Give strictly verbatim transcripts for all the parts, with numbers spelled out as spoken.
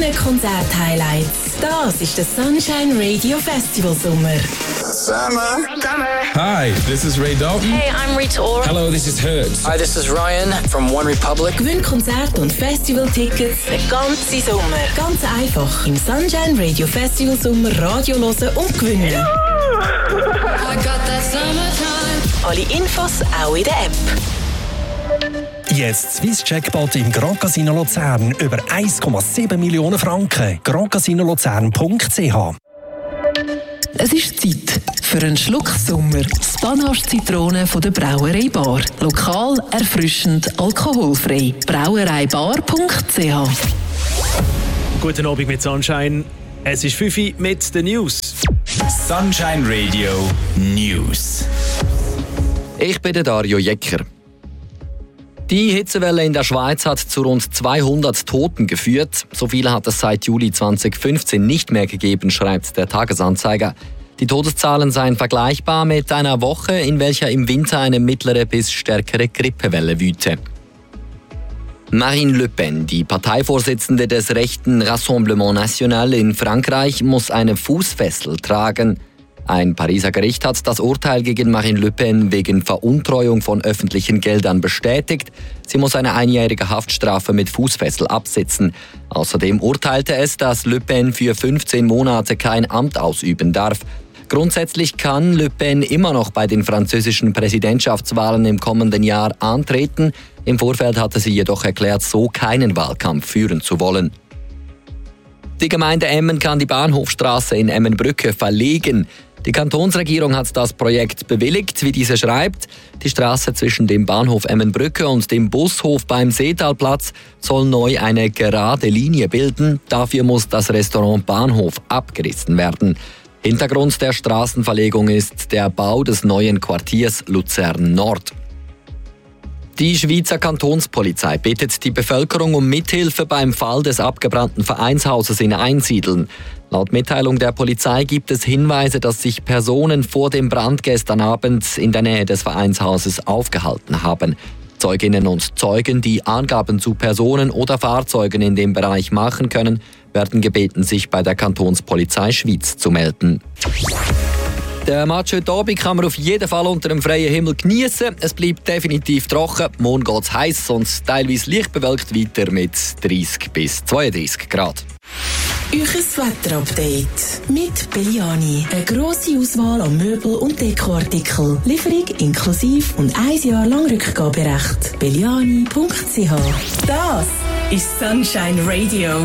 coolen Konzert-Highlights. Das ist der Sunshine Radio Festival Sommer. Summer. Summer. Hi, this is Ray Dalton. Hey, I'm Rita Ora. Hello, this is Hertz. Hi, this is Ryan from One Republic. Gewinn Konzert- und Festival-Tickets den ganzen Sommer. Ganz einfach im Sunshine Radio Festival Sommer Radio hören und gewinnen. I got that summertime. Alle Infos auch in der App. Jetzt Swiss Jackpot im Grand Casino Luzern über eins Komma sieben Millionen Franken. grand casino luzern punkt c h. Es ist Zeit für einen Schluck Sommer. Panache Zitrone von der Brauerei Bar. Lokal, erfrischend, alkoholfrei. brauereibar punkt c h. Guten Abend mit Sunshine. Es ist fünf Uhr mit den News. Sunshine Radio News. Ich bin der Dario Jecker. Die Hitzewelle in der Schweiz hat zu rund zweihundert Toten geführt. So viele hat es seit Juli zweitausendfünfzehn nicht mehr gegeben, schreibt der Tagesanzeiger. Die Todeszahlen seien vergleichbar mit einer Woche, in welcher im Winter eine mittlere bis stärkere Grippewelle wüte. Marine Le Pen, die Parteivorsitzende des rechten Rassemblement National in Frankreich, muss eine Fußfessel tragen. Ein Pariser Gericht hat das Urteil gegen Marine Le Pen wegen Veruntreuung von öffentlichen Geldern bestätigt. Sie muss eine einjährige Haftstrafe mit Fußfessel absitzen. Außerdem urteilte es, dass Le Pen für fünfzehn Monate kein Amt ausüben darf. Grundsätzlich kann Le Pen immer noch bei den französischen Präsidentschaftswahlen im kommenden Jahr antreten. Im Vorfeld hatte sie jedoch erklärt, so keinen Wahlkampf führen zu wollen. Die Gemeinde Emmen kann die Bahnhofstrasse in Emmenbrücke verlegen. Die Kantonsregierung hat das Projekt bewilligt, wie diese schreibt. Die Straße zwischen dem Bahnhof Emmenbrücke und dem Bushof beim Seetalplatz soll neu eine gerade Linie bilden. Dafür muss das Restaurant Bahnhof abgerissen werden. Hintergrund der Straßenverlegung ist der Bau des neuen Quartiers Luzern Nord. Die Schweizer Kantonspolizei bittet die Bevölkerung um Mithilfe beim Fall des abgebrannten Vereinshauses in Einsiedeln. Laut Mitteilung der Polizei gibt es Hinweise, dass sich Personen vor dem Brand gestern Abend in der Nähe des Vereinshauses aufgehalten haben. Zeuginnen und Zeugen, die Angaben zu Personen oder Fahrzeugen in dem Bereich machen können, werden gebeten, sich bei der Kantonspolizei Schwyz zu melden. Der Match heute Abend kann man auf jeden Fall unter dem freien Himmel genießen. Es bleibt definitiv trocken. Morgen geht es heiß und teilweise leicht bewölkt weiter mit dreißig bis zweiunddreißig Grad. Euches Wetterupdate mit Belliani. Eine grosse Auswahl an Möbel- und Dekoartikeln. Lieferung inklusive und ein Jahr lang Rückgaberecht. belliani punkt c h. Das ist Sunshine Radio.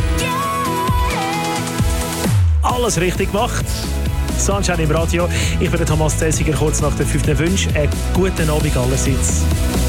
Alles richtig gemacht. Sunshine im Radio. Ich bin der Thomas Zessiger, kurz nach der fünften Wunsch. Einen guten Abend allerseits.